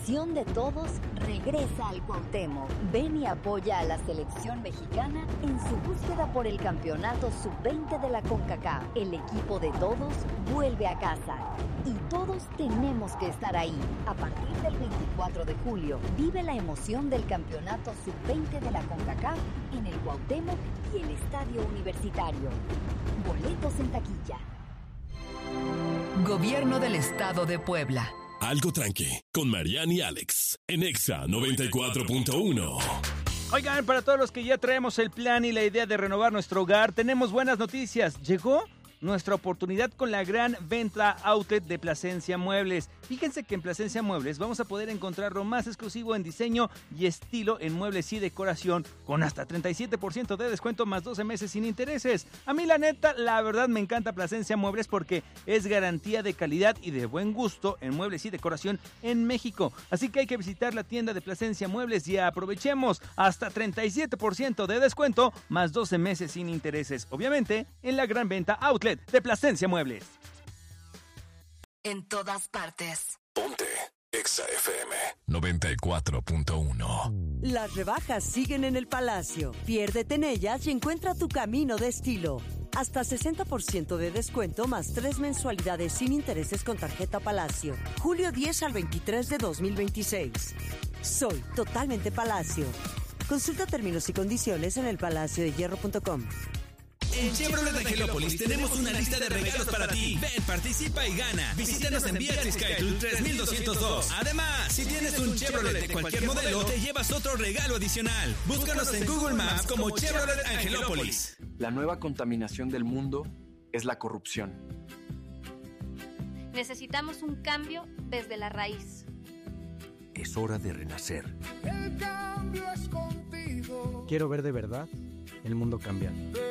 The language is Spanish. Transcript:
ilusión de todos regresa al Cuauhtémoc. Ven y apoya a la selección mexicana en su búsqueda por el campeonato sub-20 de la CONCACAF. El equipo de todos vuelve a casa y todos tenemos que estar ahí. A partir del 24 de julio, vive la emoción del campeonato sub-20 de la CONCACAF en el Cuauhtémoc y el Estadio Universitario. Boletos en taquilla. Gobierno del Estado de Puebla. Algo tranqui, con Marian y Alex, en Exa 94.1. Oigan, para todos los que ya traemos el plan y la idea de renovar nuestro hogar, tenemos buenas noticias. Llegó nuestra oportunidad con la gran venta outlet de Plasencia Muebles. Fíjense que en Plasencia Muebles vamos a poder encontrar lo más exclusivo en diseño y estilo en muebles y decoración, con hasta 37% de descuento más 12 meses sin intereses. A mí la neta, la verdad me encanta Plasencia Muebles porque es garantía de calidad y de buen gusto en muebles y decoración en México. Así que hay que visitar la tienda de Plasencia Muebles y aprovechemos hasta 37% de descuento más 12 meses sin intereses. Obviamente en la gran venta outlet de Plasencia Muebles. En todas partes. Ponte Exa FM 94.1. Las rebajas siguen en el Palacio. Piérdete en ellas y encuentra tu camino de estilo. Hasta 60% de descuento más 3 mensualidades sin intereses con tarjeta Palacio. Julio 10 al 23 de 2026. Soy totalmente Palacio. Consulta términos y condiciones en elpalaciodehierro.com. En Chevrolet Angelópolis tenemos una lista de regalos para ti. Ven, participa y gana. Visítanos en Vía Skytree 3202. Además, si tienes un Chevrolet de cualquier modelo, te llevas otro regalo adicional. Búscanos en Google Maps como Chevrolet Angelópolis. La nueva contaminación del mundo es la corrupción. Necesitamos un cambio desde la raíz. Es hora de renacer. El cambio es contigo. Quiero ver de verdad el mundo cambiar.